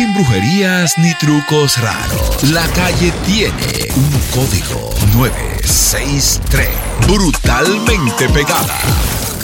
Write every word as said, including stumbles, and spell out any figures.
sin brujerías ni trucos raros. La calle tiene un código nueve seis tres. Brutalmente pegada.